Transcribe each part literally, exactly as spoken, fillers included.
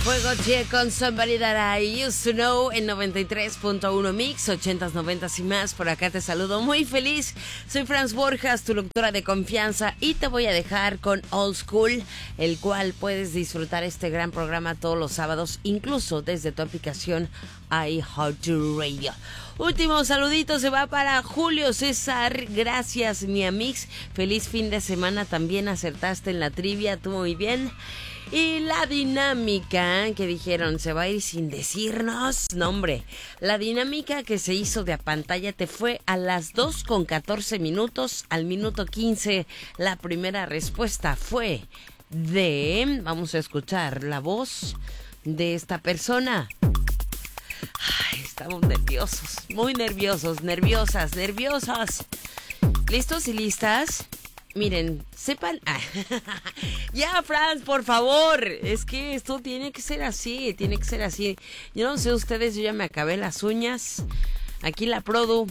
Fuego Che con Somebody That I Used to Know en noventa y tres punto uno Mix, ochentas, noventas y más. Por acá te saludo muy feliz. Soy Franz Borjas, tu locutora de confianza, y te voy a dejar con Old School, el cual puedes disfrutar este gran programa todos los sábados, incluso desde tu aplicación iHeartRadio. Último saludito se va para Julio César. Gracias, mi amix. Feliz fin de semana. También acertaste en la trivia, tú muy bien. Y la dinámica que dijeron, ¿se va a ir sin decirnos? No, hombre. La dinámica que se hizo de Apantállate fue a las dos con catorce minutos. Al minuto quince, la primera respuesta fue de... Vamos a escuchar la voz de esta persona. Ay, estamos nerviosos, muy nerviosos, nerviosas, nerviosas. ¿Listos y listas? Miren, sepan... Ah, ya, Franz, por favor. Es que esto tiene que ser así, tiene que ser así. Yo no sé ustedes, yo ya me acabé las uñas. Aquí la produ.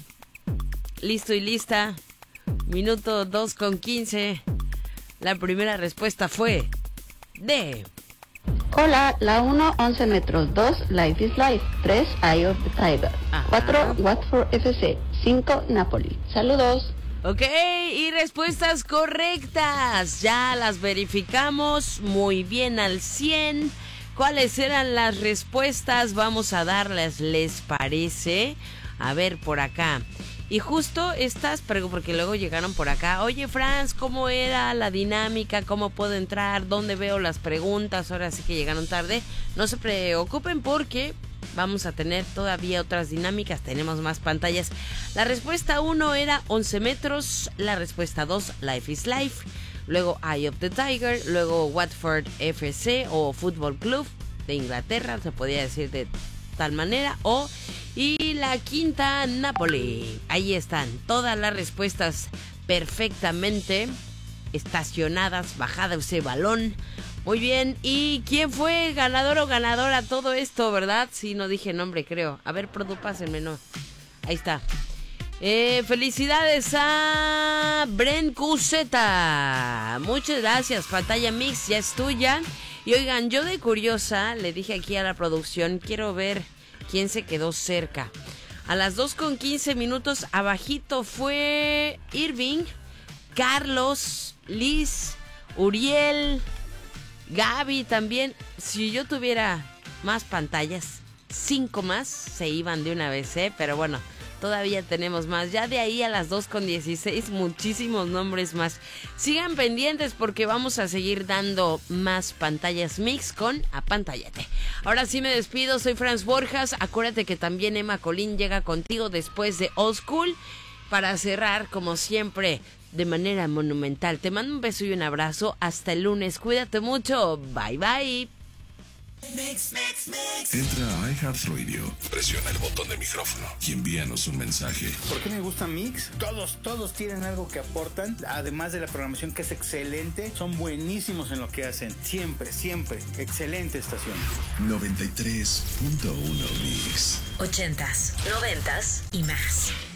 Listo y lista. Minuto dos con quince. La primera respuesta fue... de... Hola, la uno, once metros. dos, Life is Life. tres, Eye of the Tiger. cuatro, Watford F C. cinco, Napoli. Saludos. Ok, y respuestas correctas. Ya las verificamos muy bien al cien. ¿Cuáles eran las respuestas? Vamos a darles, ¿les parece? A ver, por acá. Y justo estas, pero porque luego llegaron por acá. Oye, Franz, ¿cómo era la dinámica? ¿Cómo puedo entrar? ¿Dónde veo las preguntas? Ahora sí que llegaron tarde. No se preocupen porque vamos a tener todavía otras dinámicas. Tenemos más pantallas. La respuesta uno era once metros. La respuesta dos, Life is Life. Luego Eye of the Tiger. Luego Watford F C o Fútbol Club de Inglaterra. Se podía decir de tal manera. O... Y la quinta, Napoli. Ahí están todas las respuestas perfectamente estacionadas, bajada ese balón. Muy bien. ¿Y quién fue ganador o ganadora todo esto, verdad? Sí, no dije nombre, creo. A ver, produ, pásenme, no. Ahí está. Eh, felicidades a Bren Cuseta. Muchas gracias, Pantalla Mix, ya es tuya. Y oigan, yo de curiosa le dije aquí a la producción, quiero ver quién se quedó cerca. A las dos con quince minutos, abajito fue Irving, Carlos, Liz, Uriel, Gaby también. Si yo tuviera más pantallas, cinco más, se iban de una vez, ¿eh? Pero bueno, todavía tenemos más. Ya de ahí a las dos con dieciséis, muchísimos nombres más. Sigan pendientes porque vamos a seguir dando más pantallas mix con Apantállate. Ahora sí me despido, soy Franz Borjas. Acuérdate que también Emma Colín llega contigo después de Old School para cerrar, como siempre, de manera monumental. Te mando un beso y un abrazo. Hasta el lunes. Cuídate mucho. Bye, bye. Mix, mix, mix. Entra a iHeartRadio, presiona el botón de micrófono y envíanos un mensaje. ¿Por qué me gusta Mix? Todos, todos tienen algo que aportan, además de la programación que es excelente, son buenísimos en lo que hacen. Siempre, siempre. Excelente estación. noventa y tres punto uno Mix. Ochentas, noventas y más.